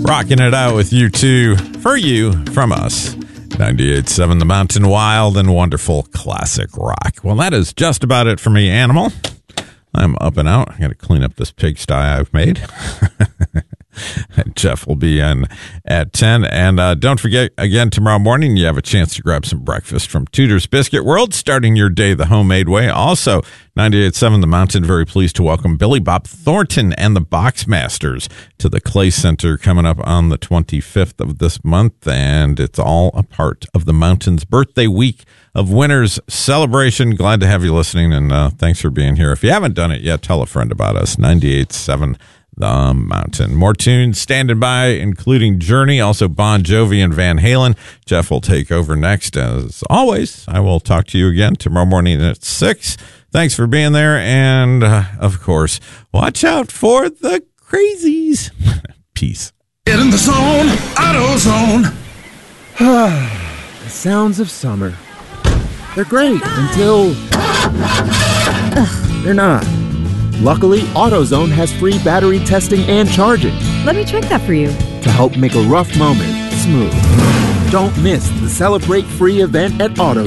Rocking it out with you two, for you, from us. 98.7 The Mountain, wild and wonderful classic rock. Well, that is just about it for me, Animal. I'm up and out. I got to clean up this pigsty I've made. Jeff will be in at 10. And don't forget, again, tomorrow morning, you have a chance to grab some breakfast from Tudor's Biscuit World, starting your day the homemade way. Also, 98.7 The Mountain, very pleased to welcome Billy Bob Thornton and the Boxmasters to the Clay Center coming up on the 25th of this month. And it's all a part of the Mountain's birthday week of Winners celebration. Glad to have you listening, and thanks for being here. If you haven't done it yet, tell a friend about us. 98.7 The Mountain. More tunes standing by, including Journey, also Bon Jovi and Van Halen. Jeff will take over next. As always, I will talk to you again tomorrow morning at 6. Thanks for being there, and of course, watch out for the crazies. Peace. Get in the zone, AutoZone. The sounds of summer. They're great until they're not. Luckily, AutoZone has free battery testing and charging Let me check that for you. to help make a rough moment smooth. Don't miss the Celebrate Free event at AutoZone.